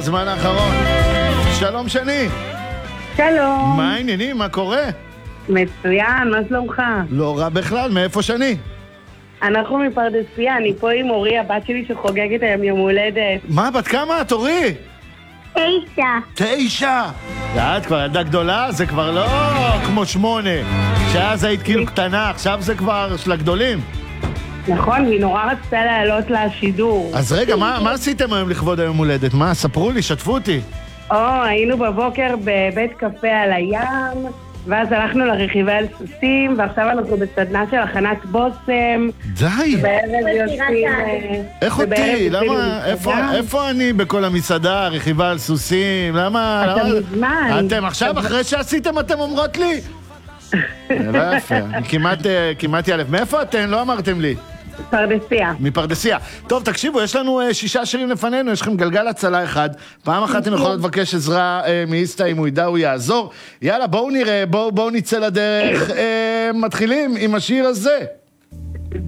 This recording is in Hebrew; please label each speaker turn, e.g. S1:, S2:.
S1: בזמן האחרון. שלום שני.
S2: שלום.
S1: מה העניינים? מה קורה?
S2: מצוין, מה שלומך?
S1: לא רע בכלל, מאיפה שני?
S2: אנחנו מפרדסיה, אני פה עם אורי, הבת שלי שחוגגת היום יום הולדת.
S1: מה, בת כמה את, אורי?
S2: 9.
S1: 9! את כבר ילדה גדולה, זה כבר לא כמו 8. שאז היית כאילו קטנה, עכשיו זה כבר של הגדולים.
S2: נכון, והיא נורא רצתה לעלות לשידור.
S1: אז רגע, מה עשיתם היום לכבוד היום הולדת? מה, ספרו לי, שתפו אותי.
S2: היינו בבוקר בבית קפה על הים, ואז הלכנו לרכיבה על סוסים, ועכשיו אנחנו בסדנה של הכנת בוסם.
S1: די!
S2: בערב יוצאים...
S1: איך אותי? למה? איפה אני בכל המסעדה, רכיבה על סוסים? למה?
S2: אתה מזמן.
S1: אתם עכשיו, אחרי שעשיתם, אתם אומרות לי? לא יפה, כמעט ילף. מאיפה אתן? לא אמרתם לי.
S2: פרדסיה.
S1: מפרדסיה. טוב, תקשיבו, יש לנו 6 שירים לפנינו, יש לכם גלגל הצלה אחד. פעם אחת אתם יכולים לבקש עזרה מאיסטה, אם הוא ידע, הוא יעזור. יאללה, בואו נראה, בואו נצא לדרך. מתחילים עם השיר הזה.